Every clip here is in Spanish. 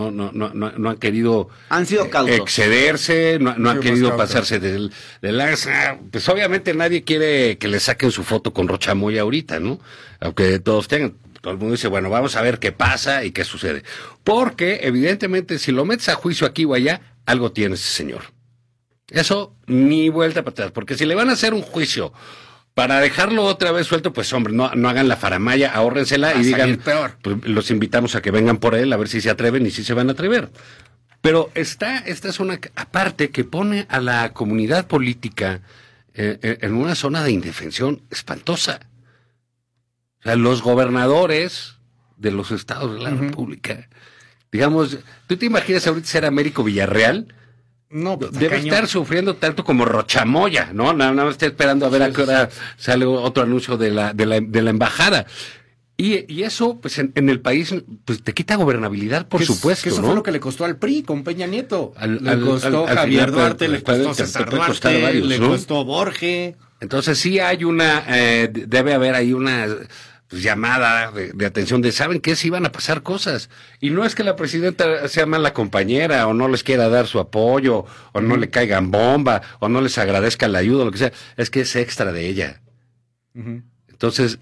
no han querido han sido cautos, excederse, no han querido pasarse de lanza. Pues obviamente nadie quiere que le saquen su foto con Rocha Moya ahorita, ¿no? Aunque todos tengan, todo el mundo dice, bueno, vamos a ver qué pasa y qué sucede. Porque evidentemente si lo metes a juicio aquí o allá, algo tiene ese señor. Eso ni vuelta para atrás, porque si le van a hacer un juicio para dejarlo otra vez suelto, pues hombre, no hagan la faramalla, ahórrensela y digan, peor. Pues, los invitamos a que vengan por él, a ver si se atreven y si se van a atrever. Pero esta es una aparte que pone a la comunidad política en una zona de indefensión espantosa. O sea, los gobernadores de los estados de la República, digamos, ¿tú te imaginas ahorita ser Américo Villarreal? No, pues, debe estar sufriendo tanto como Rocha Moya, ¿no? Nada más está esperando a ver a qué hora sale otro anuncio de la embajada. Y eso, pues en el país, pues te quita gobernabilidad, por supuesto, que eso ¿no? fue lo que le costó al PRI con Peña Nieto. Le costó Javier Duarte, le costó César Duarte, le costó Borge. Entonces sí hay debe haber ahí una llamada de atención de, ¿saben qué? Si iban a pasar cosas. Y no es que la presidenta sea mala compañera, o no les quiera dar su apoyo, o no le caigan bomba, o no les agradezca la ayuda, o lo que sea. Es que es extra de ella. Entonces,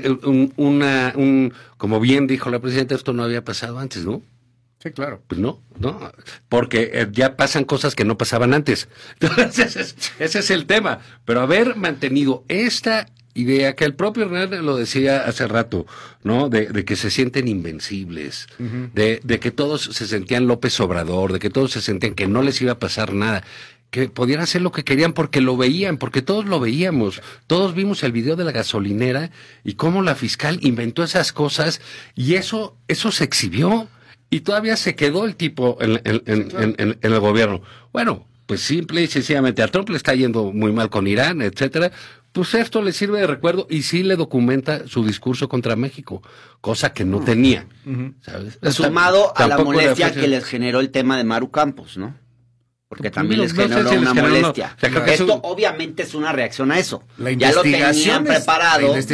como bien dijo la presidenta, esto no había pasado antes, ¿no? Sí, claro. Pues no, porque ya pasan cosas que no pasaban antes. Entonces, ese es el tema. Pero haber mantenido esta idea, que el propio Hernández lo decía hace rato, ¿no? De que se sienten invencibles, de que todos se sentían López Obrador, de que todos se sentían que no les iba a pasar nada, que podían hacer lo que querían porque lo veían, porque todos lo veíamos, todos vimos el video de la gasolinera y cómo la fiscal inventó esas cosas y eso se exhibió y todavía se quedó el tipo en el gobierno. Bueno, pues simple y sencillamente a Trump le está yendo muy mal con Irán, etcétera. Pues esto le sirve de recuerdo y sí le documenta su discurso contra México, cosa que no tenía, ¿sabes? Sumado a la molestia que les generó el tema de Maru Campos, ¿no? Porque también les generó una molestia. Esto obviamente es una reacción a eso. Ya lo tenían preparado. Lo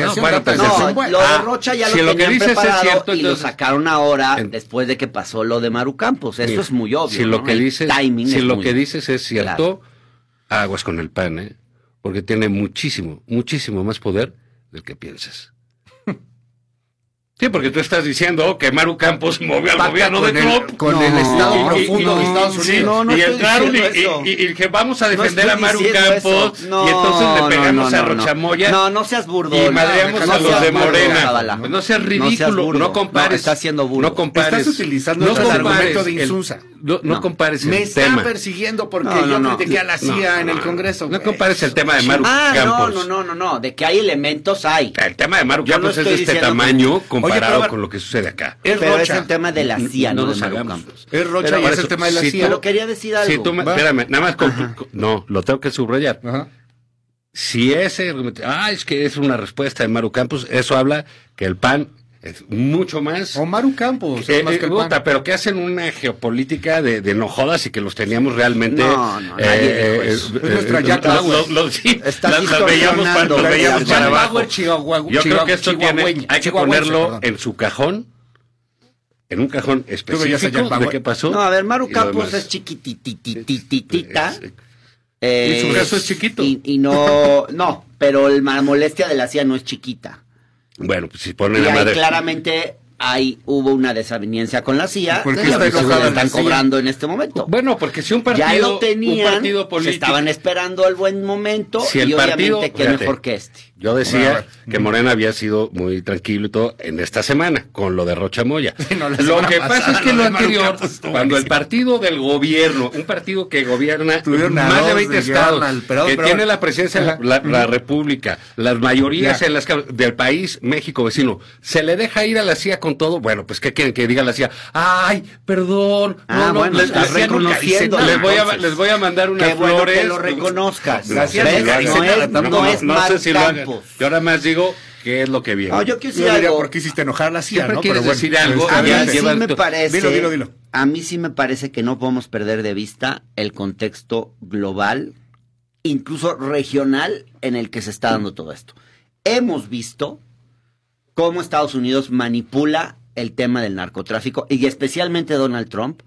de Rocha ya lo tenían preparado y lo sacaron ahora después de que pasó lo de Maru Campos. Eso es muy obvio. Si lo que dices es cierto, aguas con el PAN, ¿eh? Porque tiene muchísimo más poder del que piensas. Sí, porque tú estás diciendo que Maru Campos movió al gobierno de Trump. Con el Estado profundo de Estados Unidos. Y entraron y que vamos a defender a Maru Campos. Y entonces le pegamos a Rocha Moya. No seas burdo. Y madreamos a los de Morena. No seas ridículo. No compares. Estás siendo burdo. No compares. Estás utilizando el argumento de Insunza. No compares el tema. Me están persiguiendo porque yo critiqué a la CIA en el Congreso. No compares el tema de Maru Campos. No. De que hay elementos, hay. El tema de Maru Campos es de este tamaño comparado con lo que sucede acá. Pero es el tema de la CIA, no de Maru Campos. Es Rocha y es el tema de la CIA. Pero quería decir algo. Espérame, nada más. No, lo tengo que subrayar. Si es que es una respuesta de Maru Campos, eso habla que el PAN es mucho más. O Maru Campos. Más que el PAN. Pero que hacen una geopolítica de no jodas y que los teníamos realmente. Es nuestra Jack Bauer. Las veíamos para abajo. Yo creo que esto hay que ponerlo en su cajón. En un cajón específico de qué pasó. No, a ver, Maru Campos es chiquititititita. Y su caso es chiquito. Y no, pero la molestia de la CIA no es chiquita. Bueno, pues si ponen y ahí claramente hubo una desaveniencia con la CIA, porque y están cobrando en este momento. Bueno, porque si un partido, ya lo tenían, un partido político, se estaban esperando el buen momento, si y partido, obviamente qué mejor que este. Yo decía que Morena había sido muy tranquilo y todo en esta semana, con lo de Rocha Moya. Lo que pasa es que lo anterior, cuando el partido del gobierno, un partido que gobierna más de 20 estados, que tiene la presidencia de la República, las mayorías en las del país, México vecino, se le deja ir a la CIA con todo, bueno, pues ¿qué quieren que diga la CIA? Ay, perdón, les voy a mandar unas flores. Que lo reconozcas. No sé si lo hagan. Yo ahora más digo qué es lo que viene. No, yo quisiera algo. ¿Por qué hiciste enojar a la CIA? ¿No? Pero decir algo. A mí sí me parece. Dilo. A mí sí me parece que no podemos perder de vista el contexto global, incluso regional, en el que se está dando todo esto. Hemos visto cómo Estados Unidos manipula el tema del narcotráfico y especialmente Donald Trump